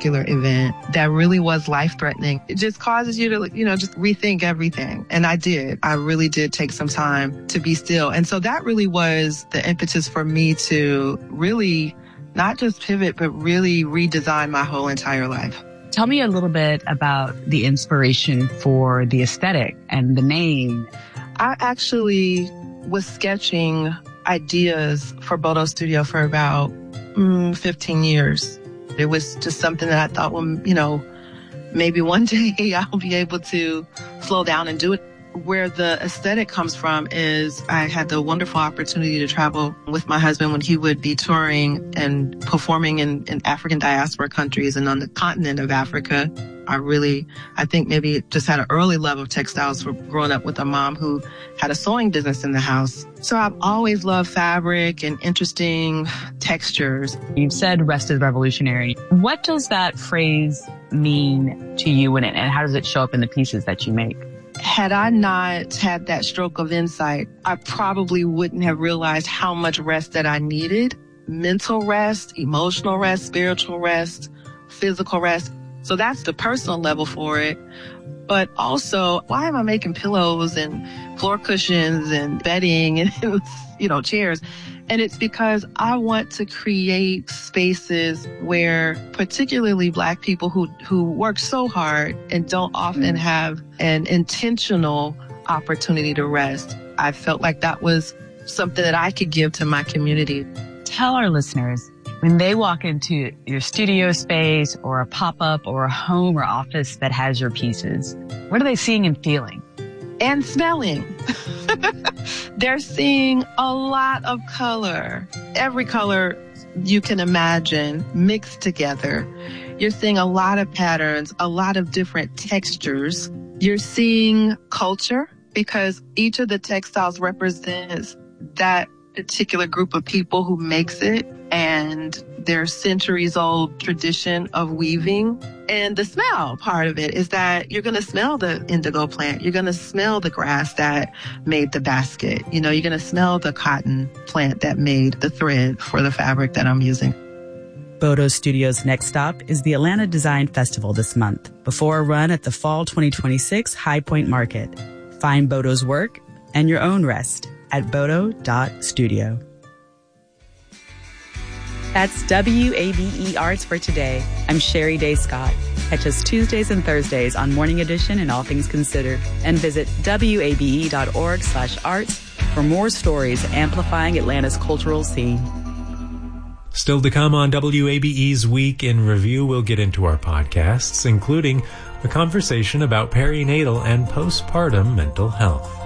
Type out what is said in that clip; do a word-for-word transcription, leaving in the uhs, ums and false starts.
vascular event that really was life-threatening. It just causes you to, you know, just rethink everything. And I did. I really did take some time to be still. And so that really was the impetus for me to really not just pivot, but really redesign my whole entire life. Tell me a little bit about the inspiration for the aesthetic and the name. I actually was sketching ideas for Bodo Studio for about mm, fifteen years. It was just something that I thought, well, you know, maybe one day I'll be able to slow down and do it. Where the aesthetic comes from is I had the wonderful opportunity to travel with my husband when he would be touring and performing in, in African diaspora countries and on the continent of Africa. I really, I think maybe just had an early love of textiles for growing up with a mom who had a sewing business in the house. So I've always loved fabric and interesting textures. You've said rest is revolutionary. What does that phrase mean to you and, and how does it show up in the pieces that you make? Had I not had that stroke of insight, I probably wouldn't have realized how much rest that I needed. Mental rest, emotional rest, spiritual rest, physical rest. So that's the personal level for it. But also, why am I making pillows and floor cushions and bedding and, you know, chairs? And it's because I want to create spaces where particularly Black people who, who work so hard and don't often have an intentional opportunity to rest. I felt like that was something that I could give to my community. Tell our listeners, when they walk into your studio space or a pop-up or a home or office that has your pieces, what are they seeing and feeling? And smelling. They're seeing a lot of color. Every color you can imagine mixed together. You're seeing a lot of patterns, a lot of different textures. You're seeing culture because each of the textiles represents that particular group of people who makes it and their centuries old tradition of weaving. And the smell part of it is that you're going to smell the indigo plant. You're going to smell the grass that made the basket. You know, you're going to smell the cotton plant that made the thread for the fabric that I'm using. Bodo Studio's next stop is the Atlanta Design Festival this month, before a run at the Fall twenty twenty-six High Point Market. Find Bodo's work and your own rest at bodo dot studio. That's W A B E Arts for today. I'm Sherry Day Scott. Catch us Tuesdays and Thursdays on Morning Edition and All Things Considered. And visit W A B E dot org slash arts for more stories amplifying Atlanta's cultural scene. Still to come on W A B E's Week in Review, we'll get into our podcasts, including a conversation about perinatal and postpartum mental health.